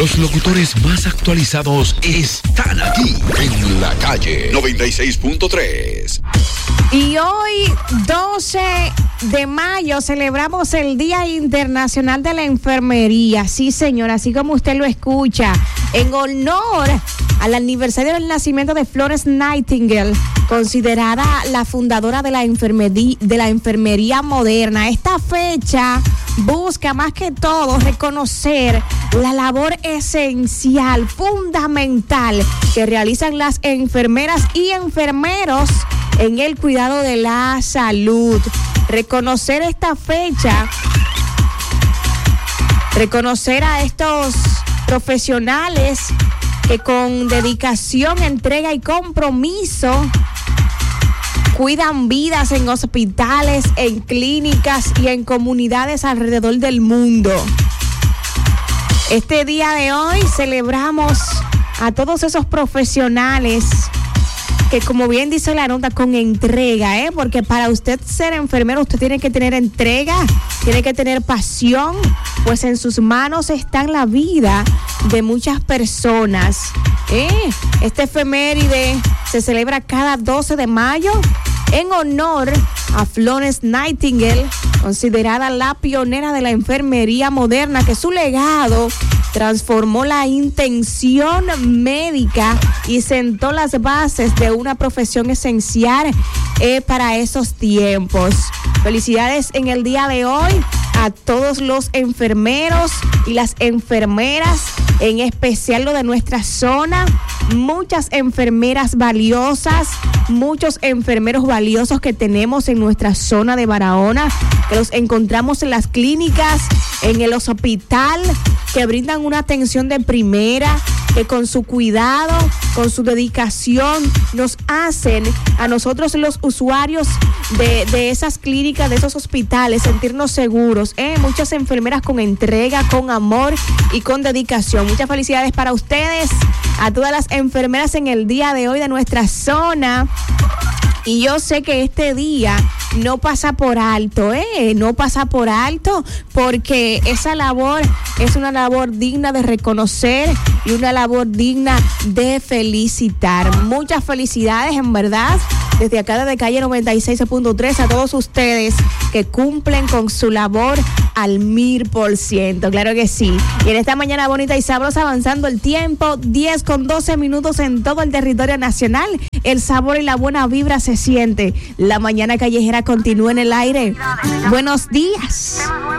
Los locutores más actualizados están aquí en la calle 96.3. Y hoy, 12 de mayo, celebramos el Día Internacional de la Enfermería. Sí, señor, así como usted lo escucha, en honor al aniversario del nacimiento de Florence Nightingale, considerada la fundadora de la enfermería moderna. Esta fecha busca más que todo reconocer la labor esencial, fundamental, que realizan las enfermeras y enfermeros en el cuidado de la salud. Reconocer esta fecha, reconocer a estos profesionales que con dedicación, entrega y compromiso cuidan vidas en hospitales, en clínicas y en comunidades alrededor del mundo. Este día de hoy celebramos a todos esos profesionales que, como bien dice la nota, con entrega, porque para usted ser enfermero usted tiene que tener entrega, tiene que tener pasión, pues en sus manos está la vida de muchas personas. Este efeméride se celebra cada 12 de mayo en honor a Florence Nightingale, considerada la pionera de la enfermería moderna, que su legado transformó la intención médica y sentó las bases de una profesión esencial para esos tiempos. Felicidades en el día de hoy a todos los enfermeros y las enfermeras, en especial lo de nuestra zona. Muchas enfermeras valiosas, muchos enfermeros valiosos que tenemos en nuestra zona de Barahona, que los encontramos en las clínicas, en el hospital, que brindan una atención de primera, que con su cuidado, con su dedicación, nos hacen a nosotros los usuarios de esas clínicas, de esos hospitales, sentirnos seguros. Muchas enfermeras con entrega, con amor y con dedicación. Muchas felicidades para ustedes, a todas las enfermeras en el día de hoy de nuestra zona. Y yo sé que este día no pasa por alto, no pasa por alto, porque esa labor es una labor digna de reconocer y una labor digna de felicitar. Muchas felicidades, en verdad, desde acá de Calle 96.3 a todos ustedes que cumplen con su labor al 1000%, claro que sí. Y en esta mañana bonita y sabrosa, avanzando el tiempo, 10:12 en todo el territorio nacional. El sabor y la buena vibra se siente. La mañana callejera continúa en el aire. Buenos días.